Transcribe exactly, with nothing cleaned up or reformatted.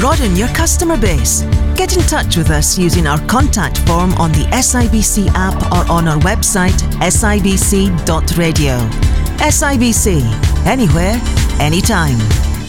broaden your customer base? Get in touch with us using our contact form on the S I B C app or on our website s i b c dot radio. S I B C, anywhere, anytime.